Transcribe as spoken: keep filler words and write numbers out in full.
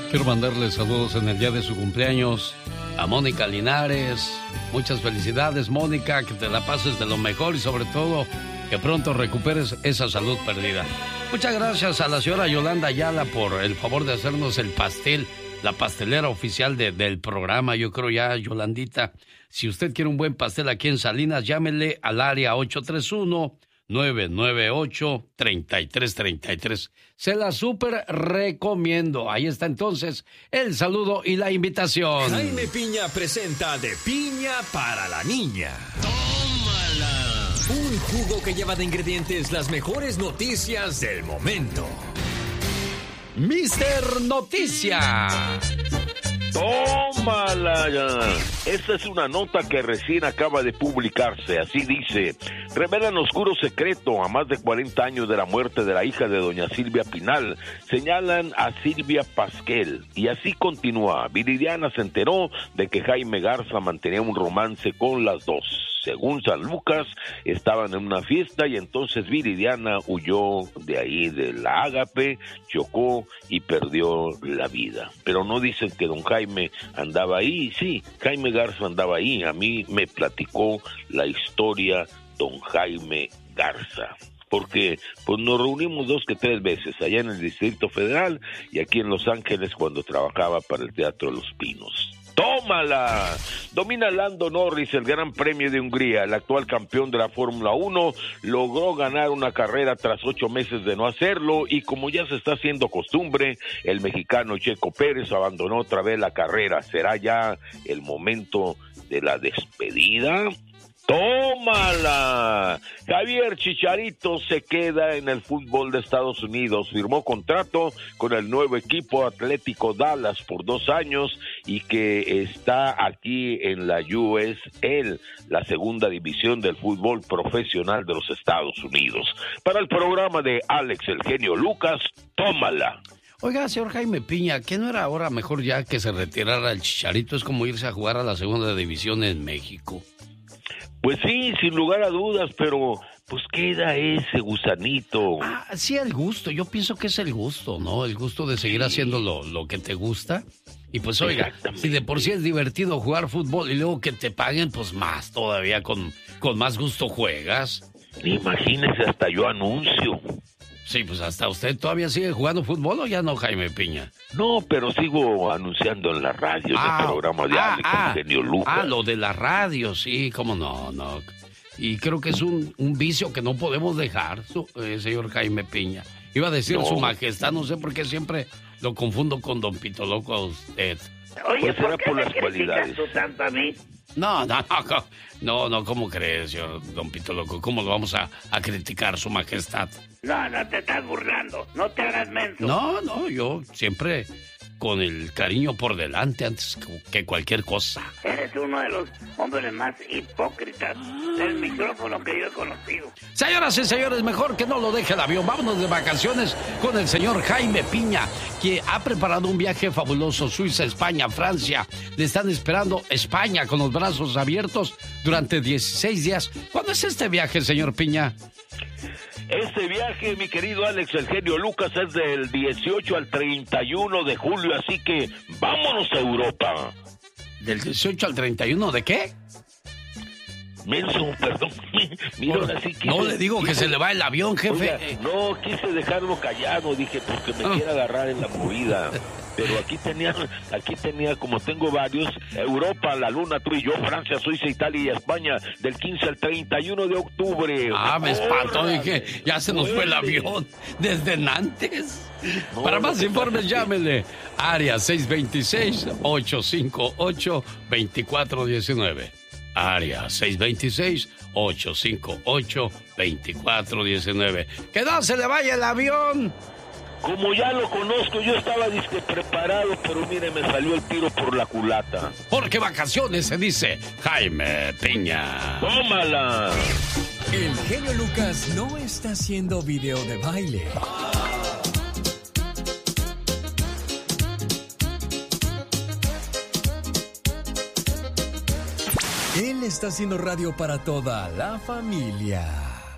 Quiero mandarle saludos en el día de su cumpleaños a Mónica Linares. Muchas felicidades, Mónica, que te la pases de lo mejor y sobre todo que pronto recuperes esa salud perdida. Muchas gracias a la señora Yolanda Ayala por el favor de hacernos el pastel, la pastelera oficial de, del programa. Yo creo ya, Yolandita, si usted quiere un buen pastel aquí en Salinas, llámele al área ocho tres uno, nueve nueve ocho, tres tres tres tres. Se la súper recomiendo. Ahí está entonces el saludo y la invitación. Jaime Piña presenta De Piña para la Niña. ¡Tómala! Un jugo que lleva de ingredientes las mejores noticias del momento. Mister Noticia. ¡Tómala ya! Esta es una nota que recién acaba de publicarse. Así dice: revelan oscuro secreto a más de cuarenta años de la muerte de la hija de doña Silvia Pinal. Señalan a Silvia Pasquel. Y así continúa. Viridiana se enteró de que Jaime Garza mantenía un romance con las dos. Según San Lucas, estaban en una fiesta y entonces Viridiana huyó de ahí de la Ágape, chocó y perdió la vida. Pero no dicen que don Jaime andaba ahí. Sí, Jaime Garza andaba ahí. A mí me platicó la historia don Jaime Garza, porque pues nos reunimos dos que tres veces allá en el Distrito Federal y aquí en Los Ángeles cuando trabajaba para el Teatro Los Pinos. ¡Tómala! Domina Lando Norris el Gran Premio de Hungría. El actual campeón de la Fórmula uno logró ganar una carrera tras ocho meses de no hacerlo y como ya se está haciendo costumbre, el mexicano Checo Pérez abandonó otra vez la carrera. ¿Será ya el momento de la despedida? ¡Tómala! Javier Chicharito se queda en el fútbol de Estados Unidos. Firmó contrato con el nuevo equipo Atlético Dallas por dos años y que está aquí en la U S L, la segunda división del fútbol profesional de los Estados Unidos. Para el programa de Alex El Genio Lucas, tómala. Oiga, señor Jaime Piña, ¿qué no era ahora mejor ya que se retirara el Chicharito? Es como irse a jugar a la segunda división en México. Pues sí, sin lugar a dudas, pero pues queda ese gusanito. Ah, sí, el gusto. Yo pienso que es el gusto, ¿no? El gusto de seguir sí. haciendo lo, lo que te gusta. Y pues oiga, si de por sí es divertido jugar fútbol y luego que te paguen, pues más todavía, con, con más gusto juegas. Imagínese, hasta yo anuncio. Sí, pues hasta usted todavía sigue jugando fútbol o ya no, Jaime Piña. No, pero sigo anunciando en la radio, ah, en el programa de ah, Alex ah, El Genio Lucas. Ah, lo de la radio, sí, cómo no, no. Y creo que es un, un vicio que no podemos dejar, su, eh, señor Jaime Piña. Iba a decir no. Su majestad, no sé por qué siempre lo confundo con don Pito Loco a usted. Oye, pues ¿por era qué por me las cualidades. tú tanto a mí? No, no, no, no, no, ¿cómo crees, señor don Pito Loco? ¿Cómo lo vamos a, a criticar, su majestad? No, no te estás burlando, no te hagas menso. No, no, yo siempre con el cariño por delante antes que cualquier cosa. Eres uno de los hombres más hipócritas del micrófono que yo he conocido. Señoras y señores, mejor que no lo deje el avión. Vámonos de vacaciones con el señor Jaime Piña, que ha preparado un viaje fabuloso. Suiza, España, Francia. Le están esperando España con los brazos abiertos durante dieciséis días. ¿Cuándo es este viaje, señor Piña? Este viaje, mi querido Alex El Genio Lucas, es del dieciocho al treinta y uno de julio, así que vámonos a Europa. ¿Del dieciocho al treinta y uno de qué? Menso, perdón. Mira, ahora sí quise, no le digo quise, que se le va el avión, jefe. Oiga, no, quise dejarlo callado, dije, porque me ah. quiere agarrar en la movida. Pero aquí tenía, aquí tenía, como tengo varios, Europa, la Luna, tú y yo, Francia, Suiza, Italia y España, del quince al treinta y uno de octubre. Ah, me espantó, dije, ya se nos fue el avión desde Nantes. No, Para más no, informes, llámele. Área seis dos seis, ocho cinco ocho, dos cuatro uno nueve. Área seis dos seis, ocho cinco ocho, dos cuatro uno nueve. ¡Que no se le vaya el avión! Como ya lo conozco, yo estaba disque preparado, pero mire, me salió el tiro por la culata. Porque vacaciones se dice Jaime Piña. ¡Tómala! El genio Lucas no está haciendo video de baile. Él está haciendo radio para toda la familia.